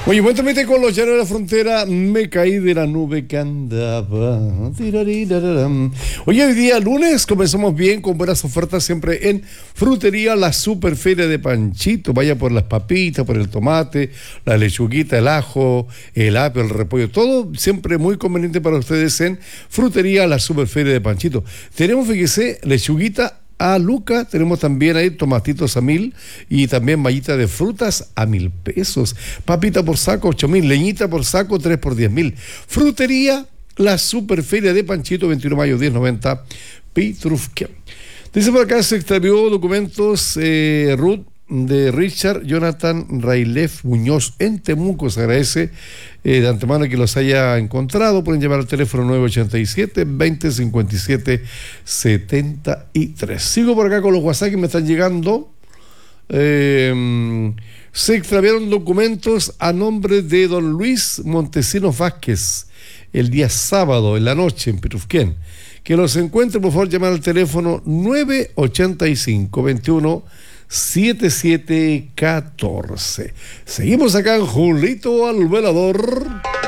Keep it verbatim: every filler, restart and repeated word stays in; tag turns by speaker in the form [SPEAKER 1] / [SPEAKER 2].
[SPEAKER 1] Oye, cuéntame con los llanos de la frontera, me caí de la nube que andaba. Tirariraram. Oye, hoy día lunes comenzamos bien con buenas ofertas siempre en Frutería La Superferia de Panchito. Vaya por las papitas, por el tomate, la lechuguita, el ajo, el apio, el repollo, todo siempre muy conveniente para ustedes en Frutería La Superferia de Panchito. Tenemos, fíjese, lechuguita a Luca, tenemos también ahí tomatitos a mil y también mallita de frutas a mil pesos, papita por saco ocho mil, leñita por saco tres por diez mil. Frutería La Superferia de Panchito, veintiuno de mayo diez noventa, Pitrufquén. Dice por acá, se extravió documentos eh, Ruth de Richard Jonathan Railef Muñoz en Temuco. Se agradece eh, de antemano que los haya encontrado. Pueden llamar al teléfono nueve ochenta y siete, veinte cincuenta y siete, setenta y tres. Sigo por acá con los WhatsApp que me están llegando. Eh, se extraviaron documentos a nombre de don Luis Montesinos Vázquez el día sábado en la noche en Pitrufquén. Que los encuentre, por favor, llamar al teléfono nueve ochenta y cinco, veintiuno, setenta y siete catorce. Seguimos acá en Julito al Velador.